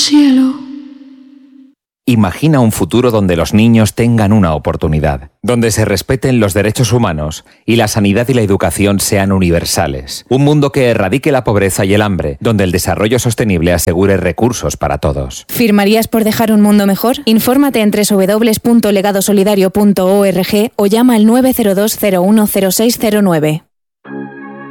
cielo. Imagina un futuro donde los niños tengan una oportunidad, donde se respeten los derechos humanos y la sanidad y la educación sean universales. Un mundo que erradique la pobreza y el hambre, donde el desarrollo sostenible asegure recursos para todos. ¿Firmarías por dejar un mundo mejor? Infórmate en www.legadosolidario.org o llama al 902 010609.